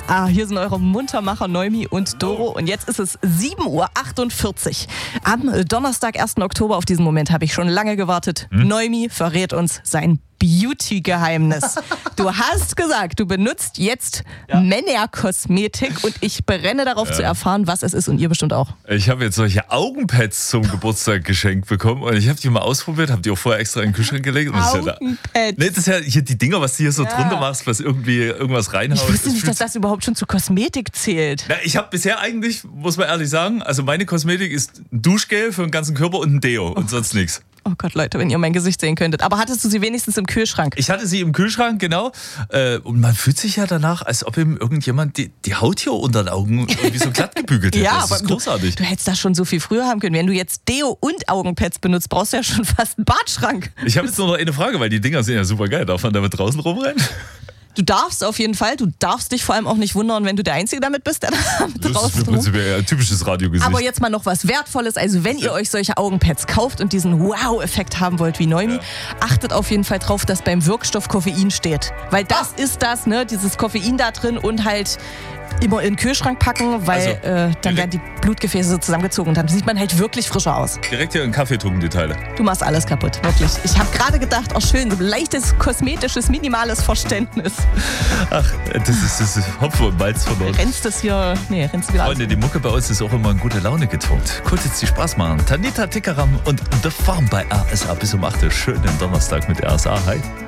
RSA. Hier sind eure Muntermacher Noemi und Doro. Und jetzt ist es 7:48 Uhr. Am Donnerstag, 1. Oktober, auf diesen Moment habe ich schon lange gewartet. Noemi verrät uns sein Beauty-Geheimnis. Du hast gesagt, du benutzt jetzt Männerkosmetik und ich brenne darauf zu erfahren, was es ist und ihr bestimmt auch. Ich habe jetzt solche Augenpads zum Geburtstag geschenkt bekommen und ich habe die mal ausprobiert, habe die auch vorher extra in den Kühlschrank gelegt. Und Augenpads? Das ist ja hier die Dinger, was du hier so drunter machst, was irgendwie irgendwas reinhaut. Ich wusste nicht, dass das überhaupt schon zu Kosmetik zählt. Na, ich habe bisher eigentlich, muss man ehrlich sagen, also meine Kosmetik ist ein Duschgel für den ganzen Körper und ein Deo und sonst nichts. Oh Gott, Leute, wenn ihr mein Gesicht sehen könntet. Aber hattest du sie wenigstens im Kühlschrank? Ich hatte sie im Kühlschrank, genau. Und man fühlt sich ja danach, als ob ihm irgendjemand die Haut hier unter den Augen irgendwie so glatt gebügelt hätte. Ja, das ist großartig. Du hättest das schon so viel früher haben können. Wenn du jetzt Deo und Augenpads benutzt, brauchst du ja schon fast einen Badschrank. Ich habe jetzt nur noch eine Frage, weil die Dinger sind ja super geil. Darf man damit draußen rumrennen? Du darfst auf jeden Fall. Du darfst dich vor allem auch nicht wundern, wenn du der Einzige damit bist, der damit Das ist draußen im Prinzip ja ein typisches Radiogesicht. Aber jetzt mal noch was Wertvolles. Also wenn ihr euch solche Augenpads kauft und diesen Wow-Effekt haben wollt wie Noemi, achtet auf jeden Fall drauf, dass beim Wirkstoff Koffein steht. Weil das ist das, ne? Dieses Koffein da drin und halt immer in den Kühlschrank packen, weil dann werden die Blutgefäße so zusammengezogen und dann sieht man halt wirklich frischer aus. Direkt hier in Kaffee tunken die Teile. Du machst alles kaputt, wirklich. Ich habe gerade gedacht, oh schön, so leichtes, kosmetisches, minimales Verständnis. Ach, das ist Hopfen und Malz verloren. Rennst du wieder Freunde, alles. die Mucke bei uns ist auch immer in gute Laune getunkt. Kurz jetzt die Spaß machen. Tanita Tikaram und The Farm bei RSA bis um 8 Uhr. Schönen Donnerstag mit RSA. Hi.